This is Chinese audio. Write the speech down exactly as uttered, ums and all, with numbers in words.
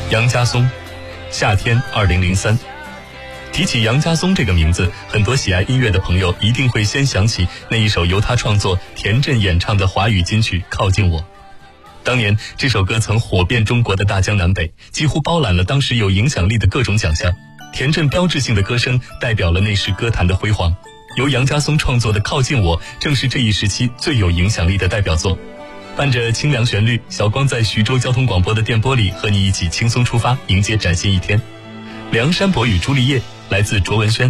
杨家松，夏天二零零三。提起杨家松这个名字，很多喜爱音乐的朋友一定会先想起那一首由他创作、田震演唱的华语金曲《靠近我》。当年这首歌曾火遍中国的大江南北，几乎包揽了当时有影响力的各种奖项。田震标志性的歌声代表了那时歌坛的辉煌。由杨家松创作的《靠近我》正是这一时期最有影响力的代表作。伴着清凉旋律，小光在徐州交通广播的电波里和你一起轻松出发，迎接崭新一天。梁山伯与朱丽叶，来自卓文萱。